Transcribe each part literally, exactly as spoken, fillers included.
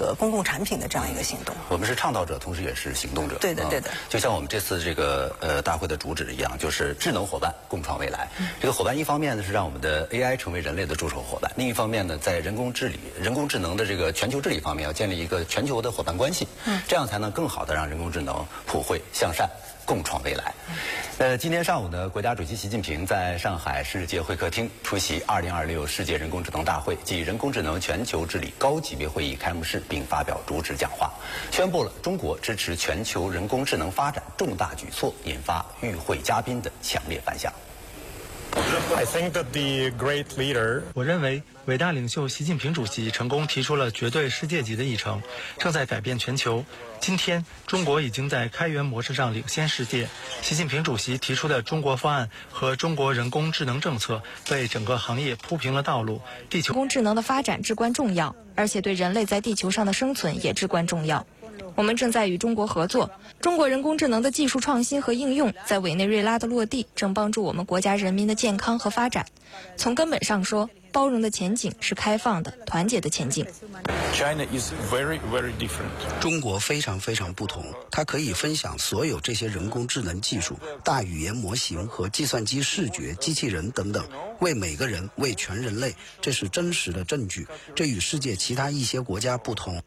个公共产品的这样一个行动。 我们是倡导者，同时也是行动者。 对的，对的。 就像我们这次这个呃大会的主旨一样，就是智能伙伴共创未来。嗯、这个伙伴一方面呢是让我们的 A I 成为人类的助手伙伴，另一方面呢，在人工治理、人工智能的这个全球治理方面，要建立一个全球的伙伴关系。嗯，这样才能更好的让人工智能普惠向善。共创未来。呃，今天上午呢，国家主席习近平在上海世界会客厅出席二零二六世界人工智能大会暨人工智能全球治理高级别会议开幕式，并发表主旨讲话，宣布了中国支持全球人工智能发展重大举措，引发与会嘉宾的强烈反响。 I think that the great leader 我认为伟大领袖习近平主席成功提出了绝对世界级的议程，正在改变全球。今天，中国已经在开源模式上领先世界。习近平主席提出的中国方案和中国人工智能政策为整个行业铺平了道路。地球人工智能的发展至关重要，而且对人类在地球上的生存也至关重要。我们正在与中国合作，中国人工智能的技术创新和应用在委内瑞拉的落地，正帮助我们国家人民的健康和发展。从根本上说，包容的前景是开放的、团结的前景。 China is very, very different. 中国非常非常不同，它可以分享所有这些人工智能技术、大语言模型和计算机视觉、机器人等等，为每个人、为全人类，这是真实的证据。这与世界其他一些国家不同。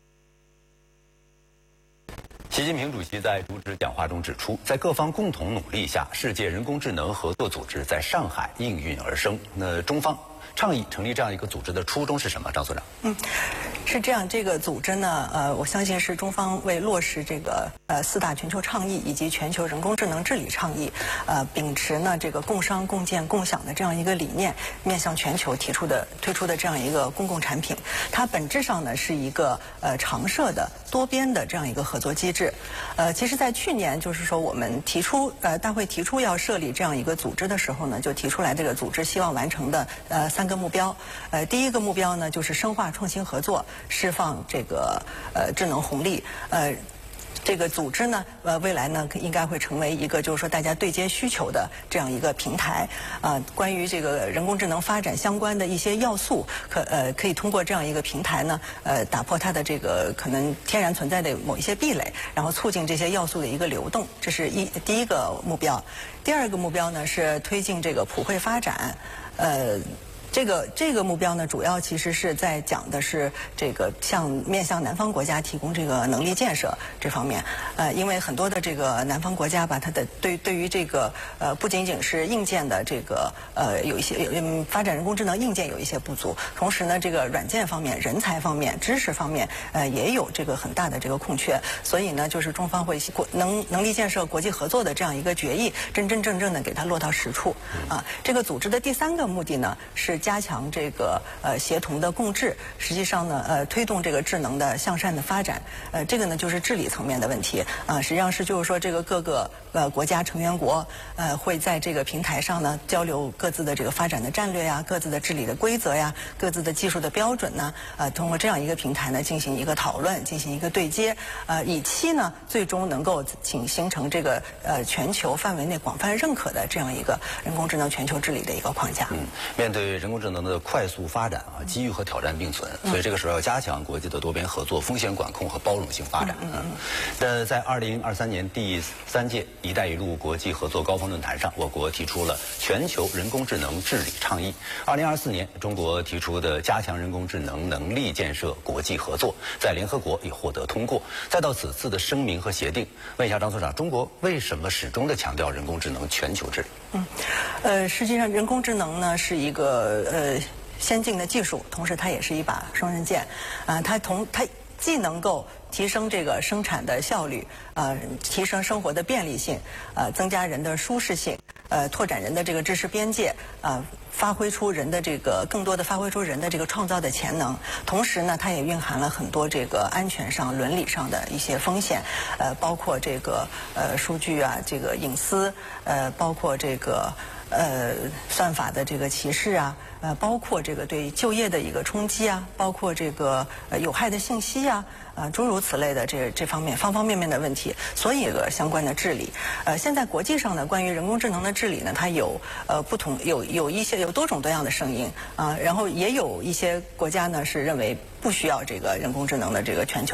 习近平主席在主旨讲话中指出，在各方共同努力下，世界人工智能合作组织在上海应运而生。那中方倡议成立这样一个组织的初衷是什么？张所长。 嗯，是这样，这个组织呢，呃，我相信是中方为落实这个呃四大全球倡议以及全球人工智能治理倡议，呃，秉持呢这个共商共建共享的这样一个理念，面向全球提出的推出的这样一个公共产品。它本质上呢是一个呃常设的多边的这样一个合作机制。呃，其实，在去年就是说我们提出呃大会提出要设立这样一个组织的时候呢，就提出来这个组织希望完成的呃三个目标。呃，第一个目标呢就是深化创新合作，释放这个呃智能红利。呃。这个组织呢，呃，未来呢应该会成为一个就是说大家对接需求的这样一个平台。啊、呃，关于这个人工智能发展相关的一些要素，可呃可以通过这样一个平台呢，呃，打破它的这个可能天然存在的某一些壁垒，然后促进这些要素的一个流动。这是一第一个目标。第二个目标呢是推进这个普惠发展，呃。这个这个目标呢，主要其实是在讲的是这个向面向南方国家提供这个能力建设这方面。呃，因为很多的这个南方国家吧，它的对对于这个呃不仅仅是硬件的这个呃有一些嗯发展人工智能硬件有一些不足，同时呢这个软件方面、人才方面、知识方面呃也有这个很大的这个空缺。所以呢，就是中方会国能能力建设国际合作的这样一个决议，真真正正的给它落到实处。啊，这个组织的第三个目的呢是加强这个呃协同的共治，实际上呢呃推动这个智能的向善的发展。呃这个呢就是治理层面的问题啊、呃，实际上是就是说这个各个呃国家成员国呃会在这个平台上呢交流各自的这个发展的战略呀、各自的治理的规则呀、各自的技术的标准呢，呃通过这样一个平台呢进行一个讨论，进行一个对接，呃以期呢最终能够形形成这个呃全球范围内广泛认可的这样一个人工智能全球治理的一个框架。 嗯，面对人工智能的快速发展啊，机遇和挑战并存，所以这个时候要加强国际的多边合作、风险管控和包容性发展。嗯，那在二零二三年第三届“一带一路”国际合作高峰论坛上，我国提出了全球人工智能治理倡议。二零二四年，中国提出的加强人工智能能力建设国际合作，在联合国也获得通过。再到此次的声明和协定，问一下张所长，中国为什么始终的强调人工智能全球治理？ 嗯，呃，实际上人工智能呢是一个呃先进的技术，同时它也是一把双刃剑，啊、呃，它同它既能够提升这个生产的效率，呃，提升生活的便利性，呃，增加人的舒适性，呃，拓展人的这个知识边界，呃，发挥出人的这个更多的发挥出人的这个创造的潜能。同时呢，它也蕴含了很多这个安全上、伦理上的一些风险，呃，包括这个呃数据啊，这个隐私，呃，包括这个。呃，算法的这个歧视啊，呃，包括这个对就业的一个冲击啊，包括这个呃有害的信息啊，呃，诸如此类的这这方面方方面面的问题，所以个相关的治理。呃，现在国际上呢，关于人工智能的治理呢，它有呃不同有有一些有多种多样的声音啊、呃，然后也有一些国家呢是认为不需要这个人工智能的这个全球。